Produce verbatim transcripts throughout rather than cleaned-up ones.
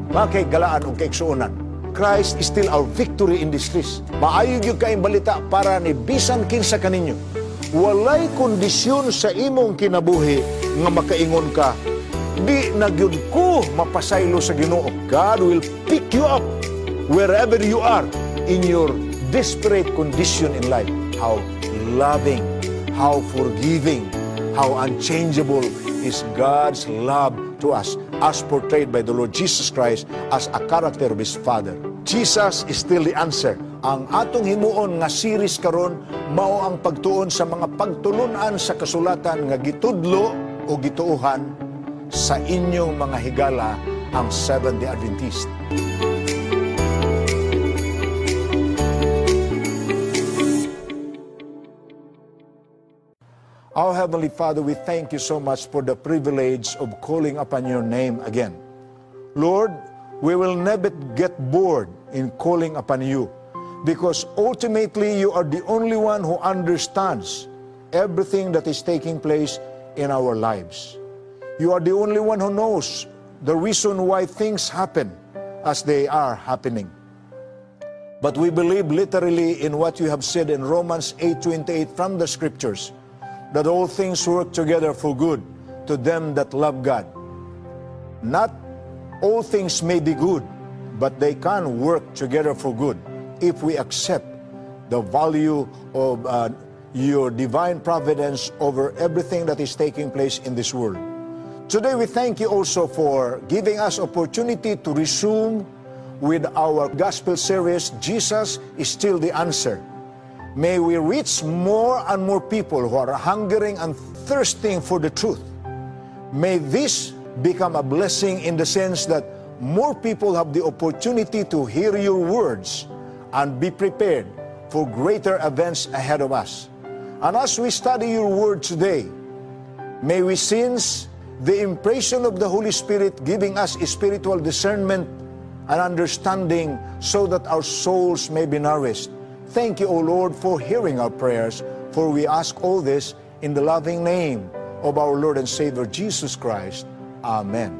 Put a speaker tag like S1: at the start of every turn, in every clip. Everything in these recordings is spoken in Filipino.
S1: Mga kaigalaan o kaiksuunan, Christ is still our victory in this race. Maayog yung kaing balita para ni bisan kinsa kaninyo. Walay kondisyon sa imong kinabuhi nga makaingon ka, di nagyud ko mapasaylo sa Ginoo. God will pick you up wherever you are in your desperate condition in life. How loving, how forgiving, how unchangeable is God's love to us as portrayed by the Lord Jesus Christ as a character of His Father. Jesus is still the answer. Ang atong himuon nga series karon mao ang pagtuon sa mga pagtulunan sa kasulatan nga gitudlo o gituuhan sa inyong mga higala ang Seventh-day Adventist. Our Heavenly Father, we thank you so much for the privilege of calling upon your name again. Lord, we will never get bored in calling upon you because ultimately you are the only one who understands everything that is taking place in our lives. You are the only one who knows the reason why things happen as they are happening. But we believe literally in what you have said in Romans eight twenty-eight from the Scriptures, that all things work together for good to them that love God. Not all things may be good, but they can work together for good if we accept the value of uh, your divine providence over everything that is taking place in this world. Today we thank you also for giving us opportunity to resume with our gospel series, Jesus is Still the Answer. May we reach more and more people who are hungering and thirsting for the truth. May this become a blessing in the sense that more people have the opportunity to hear your words and be prepared for greater events ahead of us. And as we study your word today, may we sense the impression of the Holy Spirit giving us spiritual discernment and understanding so that our souls may be nourished. Thank you, O Lord, for hearing our prayers, for we ask all this in the loving name of our Lord and Savior, Jesus Christ. Amen.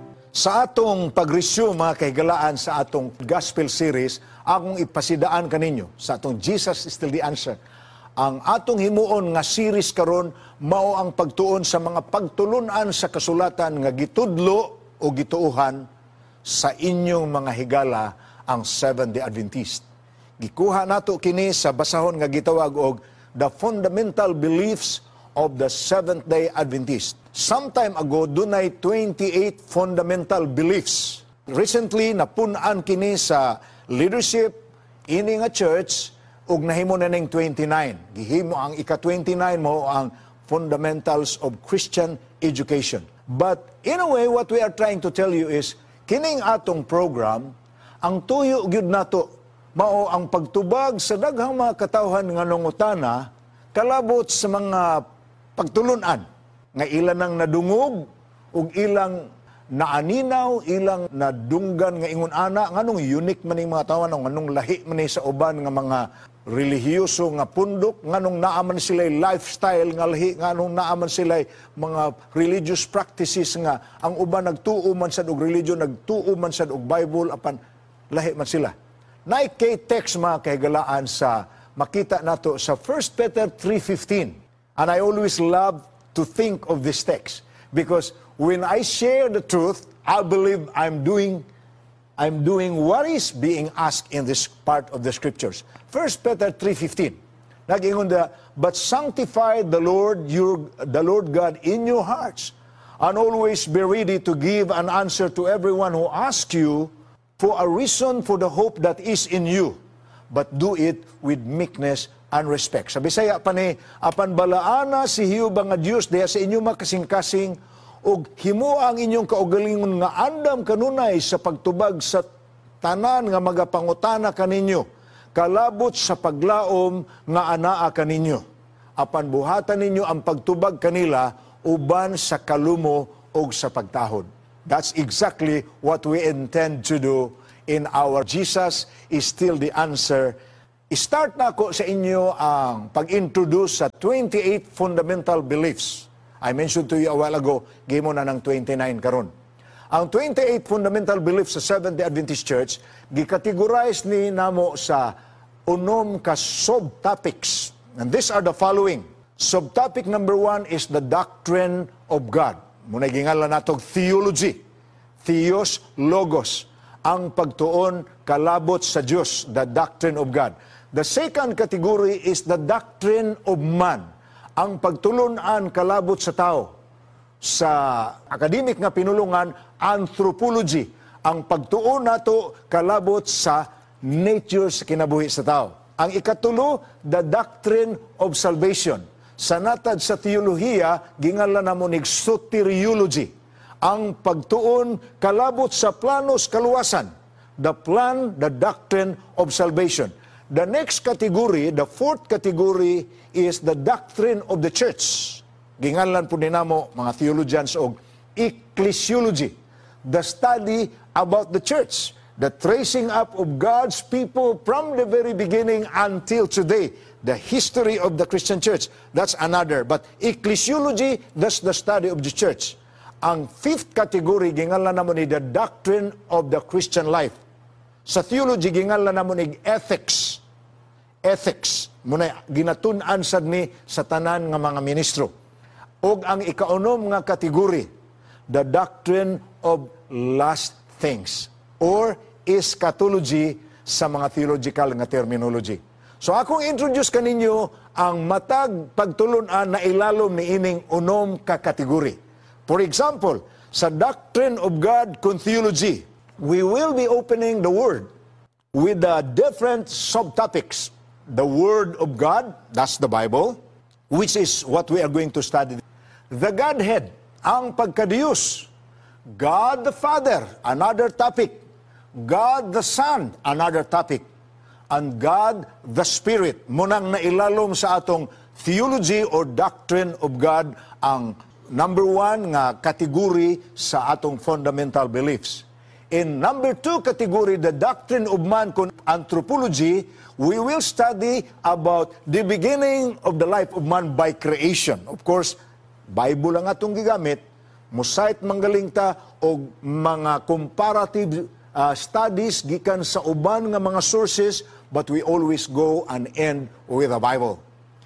S1: Sa atong pag-resume, mga kahigalaan, sa atong gospel series, akong ipasidaan kaninyo sa atong Jesus is Still the Answer. Ang atong himuon nga series karon mao ang pagtuon sa mga pagtulunan sa kasulatan nga gitudlo o gituuhan sa inyong mga higala ang Seventh-day Adventist. Gikuha nato kini sa basahon nga gitawag og the fundamental beliefs of the Seventh-day Adventist. Sometime ago, dunay twenty-eight fundamental beliefs. Recently, napunan kini sa leadership ini nga church ug nahimo na ning twenty-nine. Gihimo ang ika-twenty-nine mo ang fundamentals of Christian education. But in a way, what we are trying to tell you is kining atong program, ang tuyo gyud nato mao ang pagtubag sa daghang mga katawhan nga nangutana kalabot sa mga pagtulunan nga ilan ang nadungog ug ilang naaninaw, ilang nadunggan nga ingon ana nganong unique man ning mga tawo nganong lahi man ni sa uban nga mga relihiyoso nga pundok nganong naaman sila lifestyle nga lahi nganong naaman sila mga religious practices nga ang uban nagtuo man sad og religion, nagtuo man sad og Bible apan lahi man sila. Nay kay text mga kahigalaan sa makita nato sa First Peter three fifteen. And I always love to think of this text because when I share the truth, I believe I'm doing I'm doing what is being asked in this part of the scriptures. First Peter three fifteen. Nag-ingon da, but sanctify the Lord your the Lord God in your hearts, and always be ready to give an answer to everyone who asks you for a reason for the hope that is in you, but do it with meekness and respect. Sa Bisaya pa ni, apan balaana si Hiyuba nga Dios diha sa inyong makasing-kasing og himo ang inyong kaugalingon nga andam kanunay sa pagtubag sa tanan nga magapangutana kaninyo, kalabot sa paglaom nga anaa kaninyo. Apan buhatan ninyo ang pagtubag kanila uban sa kalumo og sa pagtahod. That's exactly what we intend to do in our Jesus is Still the Answer. I-start na ako sa inyo ang pag-introduce sa twenty-eight fundamental beliefs. I mentioned to you a while ago, gimo na ng twenty-nine karon. Ang twenty-eight fundamental beliefs sa Seventh-day Adventist Church, gikategorize ni namo sa unom ka subtopics. And these are the following. Subtopic number one is the doctrine of God. Muna gingalan natog theology. Theos, logos. Ang pagtuon kalabot sa Diyos, the doctrine of God. The second category is the doctrine of man. Ang pagtulunan kalabot sa tao. Sa academic nga pinulungan, anthropology. Ang pagtuon nato kalabot sa nature sa kinabuhi sa tao. Ang ikatulo, the doctrine of salvation. Sa natad sa teolohiya, gingalan namon nig soteriology. Ang pagtuon kalabot sa planos kaluwasan. The plan, the doctrine of salvation. The next category, the fourth category, is the doctrine of the church. Gingalan po ninamo mga theologians og ecclesiology, the study about the church, the tracing up of God's people from the very beginning until today, the history of the Christian church. That's another. But ecclesiology, that's the study of the church. Ang fifth category, gingalan namon ni the doctrine of the Christian life. Sa theology, gingalan namon ni ethics. Ethics. Muna ginatun-an sad ni sa tanan nga mga ministro. Og ang ikaunom nga kategory, the doctrine of last things, or eschatology sa mga theological nga terminology. So akong introduce kaninyo ang matag pagtulunan na ilalom ni ining unom ka kategory. For example, sa doctrine of God con theology, we will be opening the Word with the different subtopics. The Word of God, that's the Bible, which is what we are going to study. The Godhead, ang pagkadiyos. God the Father, another topic. God the Son, another topic. And God the Spirit, munang nailalom sa atong theology or doctrine of God, ang number one nga kategory sa atong fundamental beliefs. In number two category, the doctrine of man con anthropology, we will study about the beginning of the life of man by creation. Of course, Bible lang atong gigamit, mosite manggaling ta og mga comparative uh, studies gikan sa uban nga mga sources, but we always go and end with the Bible.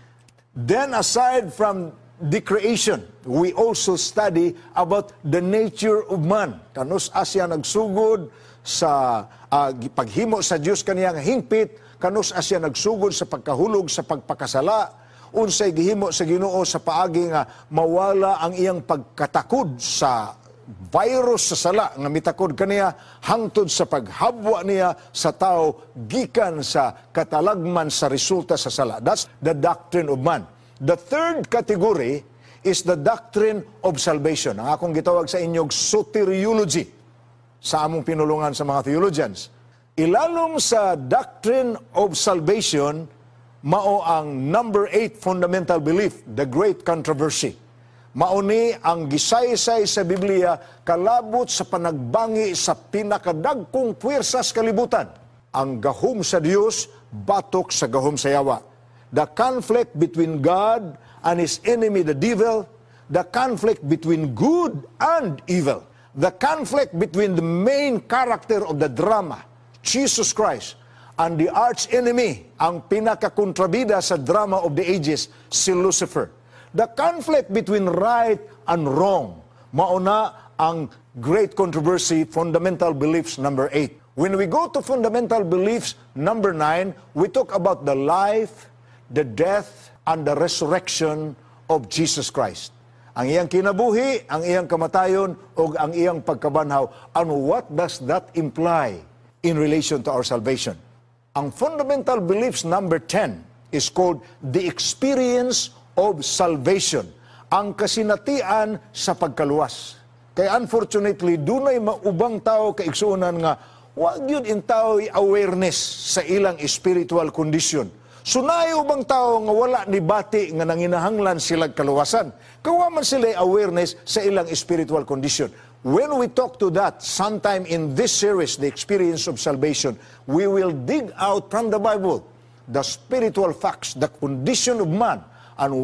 S1: Then aside from the creation, we also study about the nature of man. Kanus asya nagsugod sa uh, paghimo sa Dios kaniyang hingpit, kanus asya nagsugod sa pagkahulog sa pagpakasala, unsay gihimo sa Ginoo sa paagi nga mawala ang iyang pagkatakod sa virus sa sala nga mitakod kaniya hangtod sa paghabwa niya sa tao gikan sa katalagman sa resulta sa sala. That's the doctrine of man. The third category is the doctrine of salvation. Ang akong gitawag sa inyong soteriology sa among pinulungan sa mga theologians. Ilalom sa doctrine of salvation, mao ang number eight fundamental belief, the great controversy. Mao ni ang gisaysay sa Biblia kalabot sa panagbangi sa pinakadagkong puwersa sa kalibutan. Ang gahom sa Dios batok sa gahom sa yawa. The conflict between God and His enemy, the devil. The conflict between good and evil. The conflict between the main character of the drama, Jesus Christ, and the arch enemy, ang pinakakontrabida sa drama of the ages, si Lucifer. The conflict between right and wrong, mauna ang great controversy, fundamental beliefs number eight. When we go to fundamental beliefs number nine, we talk about the life, the death, and the resurrection of Jesus Christ. Ang iyang kinabuhi, ang iyang kamatayon, o ang iyang pagkabanhaw. And what does that imply in relation to our salvation? Ang fundamental beliefs number ten is called the experience of salvation. Ang kasinatian sa pagkaluwas. Kaya unfortunately, dunay maubang tao kaigsuunan nga wag yun in tao awareness sa ilang spiritual condition. Sunay ubang tao nga wala ni bati nga nanginahanglan sila kaluwasan. Kawa man sila awareness sa ilang spiritual condition. When we talk to that, sometime in this series, The Experience of Salvation, we will dig out from the Bible the spiritual facts, the condition of man, and